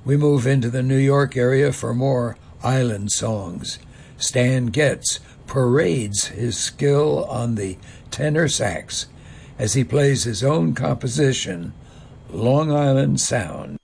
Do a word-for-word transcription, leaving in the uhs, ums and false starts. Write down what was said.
We move into the New York area for more island songs. Stan Getz parades his skill on the tenor sax as he plays his own composition, Long Island Sound.